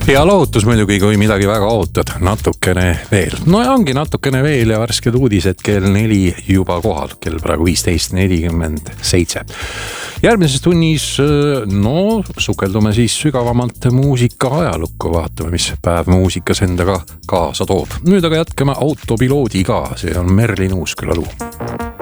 Hea lootus muidugi, kui midagi väga ootad, natukene veel. No ja ongi natukene veel ja värsked uudised kell 4 juba kohal, kell praegu 15:47. Järgmises tunnis, sukeldume siis sügavamalt muusika ajalukku, vaatame, mis päev muusikas endaga kaasa toob. Nüüd aga jätkame autopiloodiga, see on Merlin Uusküla lugu.